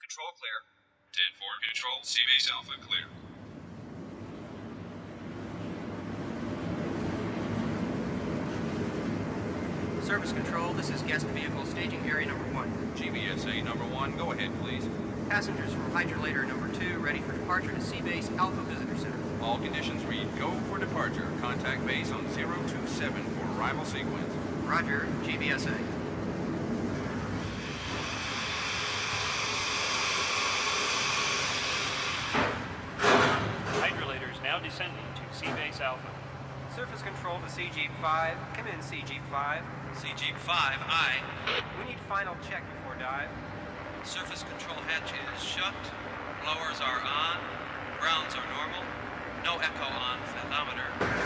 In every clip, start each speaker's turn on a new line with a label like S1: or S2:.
S1: Control clear. 10-4 Control, C-Base Alpha clear.
S2: Service Control, this is guest vehicle staging area number 1.
S3: GBSA number 1, go ahead, please.
S2: Passengers from hydrolator number 2 ready for departure to C-Base Alpha Visitor Center.
S3: All conditions read go for departure. Contact base on 027 for arrival sequence.
S2: Roger, GBSA.
S4: Hydrolators now descending to C-Base Alpha.
S2: Surface Control to CG5. Come in, CG5.
S5: CG5, aye.
S2: We need final check before dive.
S5: Surface control hatch is shut. Blowers are on. Grounds are normal. No echo on fathometer.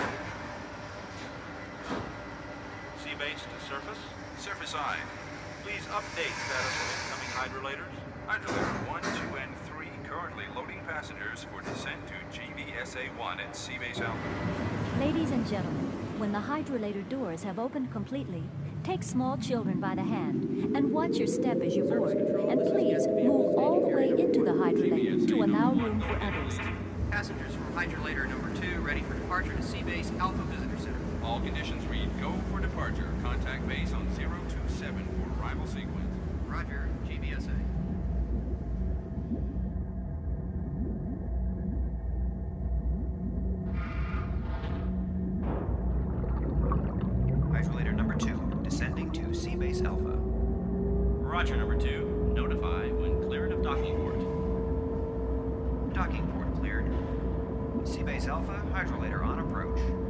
S6: Sea-Base to surface.
S3: Surface I.
S6: Please update status of incoming hydrolators.
S3: Hydrolator 1, 2, and 3 currently loading passengers for descent to GBSA 1 at C-Base Alpha.
S7: Ladies and gentlemen, when the hydrolator doors have opened completely, take small children by the hand and watch your step as you board. And please move all the way into the hydrolator to allow room for others.
S2: Passengers from hydrolator number 2 ready for departure to C-Base Alpha Visitor Center.
S3: All conditions read go for departure. Contact base on 027 for arrival sequence.
S2: Roger, GBSA. Hydrolator number 2 descending to C-Base Alpha.
S5: Roger, number 2. Notify when cleared of docking port.
S2: Docking port cleared. C-Base Alpha, hydrolator on approach.